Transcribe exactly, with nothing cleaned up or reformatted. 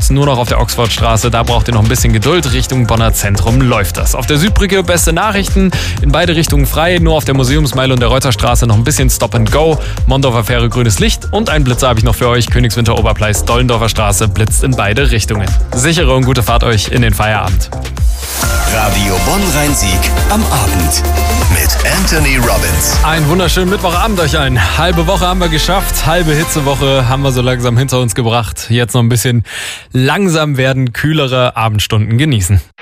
jetzt nur noch auf der Oxfordstraße. Da braucht ihr noch ein bisschen Geduld. Richtung Bonner Zentrum läuft das. Auf der Südbrücke beste Nachrichten. In beide Richtungen frei. Nur auf der Museumsmeile und der Reuterstraße noch ein bisschen Stop and Go. Mondorfer Fähre grünes Licht. Und einen Blitzer habe ich noch für euch. Königswinter Oberpleis, Dollendorfer Straße blitzt in beide Richtungen. Sichere und gute Fahrt euch in den Feierabend. Radio Bonn-Rhein-Sieg am Abend mit Anthony Robbins. Einen wunderschönen Mittwochabend euch allen. Halbe Woche haben wir geschafft, halbe Hitzewoche haben wir so langsam hinter uns gebracht. Jetzt noch ein bisschen langsam werden, kühlere Abendstunden genießen.